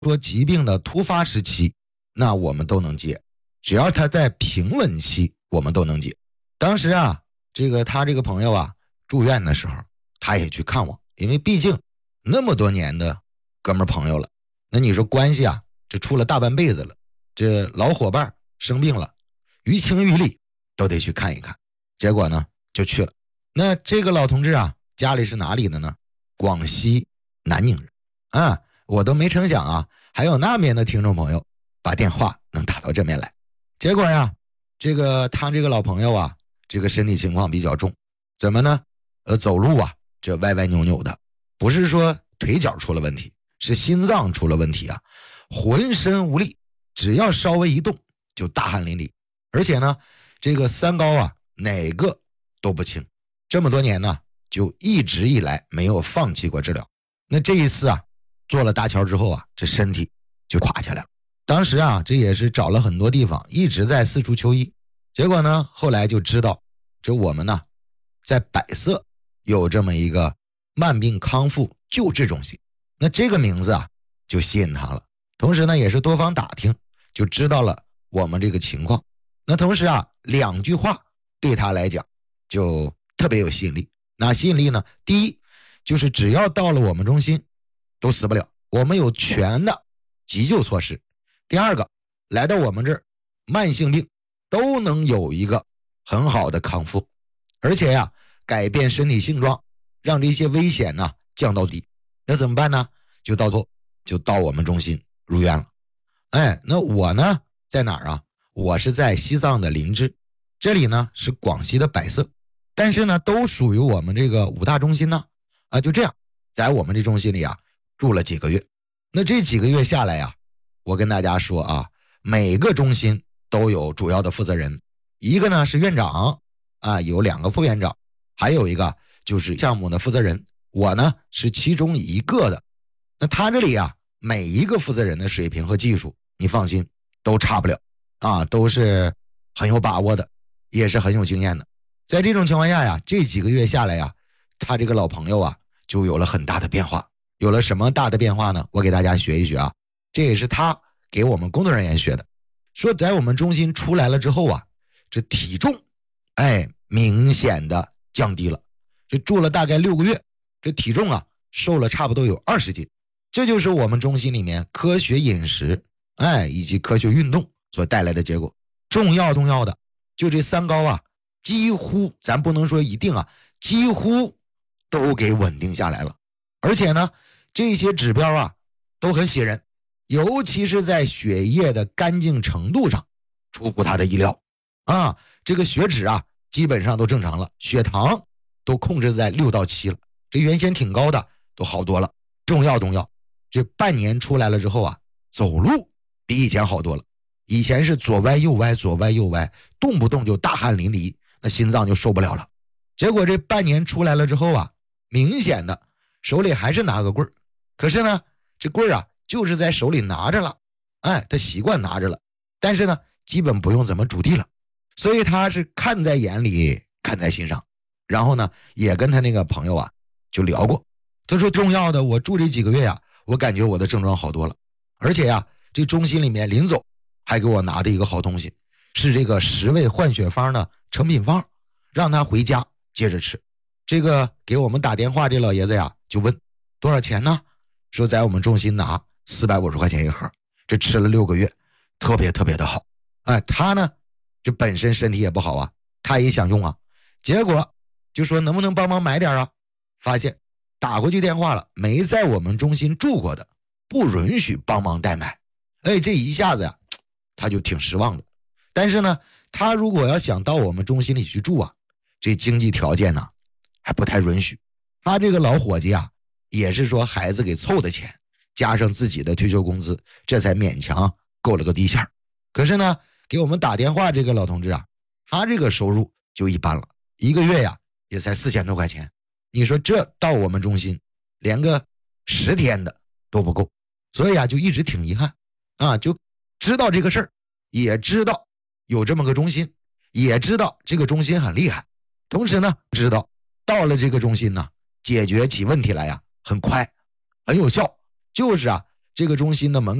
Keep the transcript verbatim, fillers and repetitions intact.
说疾病的突发时期，那我们都能接，只要他在平稳期，我们都能接。当时啊，这个他这个朋友啊住院的时候，他也去看我，因为毕竟那么多年的哥们朋友了，那你说关系啊，这处了大半辈子了，这老伙伴生病了，于情于理都得去看一看。结果呢就去了。那这个老同志啊，家里是哪里的呢？广西南宁人啊，我都没成想啊，还有那边的听众朋友把电话能打到这边来。结果呀，这个他这个老朋友啊，这个身体情况比较重，怎么呢？呃，走路啊，这歪歪扭扭的，不是说腿脚出了问题，是心脏出了问题啊，浑身无力，只要稍微一动就大汗淋漓，而且呢，这个三高啊，哪个都不轻。这么多年呢，就一直以来没有放弃过治疗。那这一次啊，做了搭桥之后啊，这身体就垮下来了。当时啊，这也是找了很多地方，一直在四处求医。结果呢，后来就知道，这我们呢，在百色有这么一个慢病康复救治中心。那这个名字啊，就吸引他了。同时呢，也是多方打听，就知道了我们这个情况。那同时啊，两句话对他来讲就特别有吸引力。那吸引力呢？第一，就是只要到了我们中心都死不了，我们有全的急救措施。第二个，来到我们这儿，慢性病都能有一个很好的康复，而且呀，改变身体性状，让这些危险呢降到低。那怎么办呢？就到头就到我们中心入院了。哎，那我呢在哪儿啊？我是在西藏的林芝，这里呢是广西的百色，但是呢都属于我们这个五大中心呢。啊，就这样，在我们这中心里啊住了几个月。那这几个月下来呀，我跟大家说啊，每个中心都有主要的负责人，一个呢是院长啊，有两个副院长，还有一个就是项目的负责人，我呢是其中一个的。那他这里啊，每一个负责人的水平和技术，你放心，都差不了啊，都是很有把握的，也是很有经验的。在这种情况下呀，这几个月下来呀，他这个老朋友啊就有了很大的变化。有了什么大的变化呢？我给大家学一学啊，这也是他给我们工作人员学的。说在我们中心出来了之后啊，这体重哎明显的降低了。这住了大概六个月，这体重啊瘦了差不多有二十斤。这就是我们中心里面科学饮食哎以及科学运动所带来的结果。重要重要的就这三高啊，几乎咱不能说一定啊，几乎都给稳定下来了。而且呢，这些指标啊都很喜人，尤其是在血液的干净程度上出乎他的意料啊。这个血脂啊基本上都正常了，血糖都控制在六到七了，这原先挺高的都好多了。重要重要，这半年出来了之后啊，走路比以前好多了。以前是左歪右歪左歪右歪，动不动就大汗淋漓，那心脏就受不了了。结果这半年出来了之后啊，明显的手里还是拿个棍儿，可是呢这棍儿啊就是在手里拿着了，哎，他习惯拿着了，但是呢基本不用怎么拄地了。所以他是看在眼里看在心上。然后呢也跟他那个朋友啊就聊过，他说重要的我住这几个月呀、啊，我感觉我的症状好多了，而且呀、啊、这中心里面临走还给我拿的一个好东西，是这个十味换血方的成品方，让他回家接着吃。这个给我们打电话这老爷子呀就问多少钱呢？说在我们中心拿四百五十块钱一盒，这吃了六个月，特别特别的好。哎，他呢这本身身体也不好啊，他也想用啊，结果就说能不能帮忙买点啊？发现打过去电话了，没在我们中心住过的不允许帮忙代买。哎，这一下子呀他就挺失望的。但是呢他如果要想到我们中心里去住啊，这经济条件呢还不太允许。他这个老伙计啊也是说孩子给凑的钱加上自己的退休工资，这才勉强够了个地线。可是呢给我们打电话这个老同志啊，他这个收入就一般了，一个月呀也才四千多块钱。你说这到我们中心连个十天的都不够。所以啊就一直挺遗憾啊，就知道这个事儿，也知道有这么个中心，也知道这个中心很厉害，同时呢知道到了这个中心呢解决起问题来呀很快很有效，就是啊这个中心的门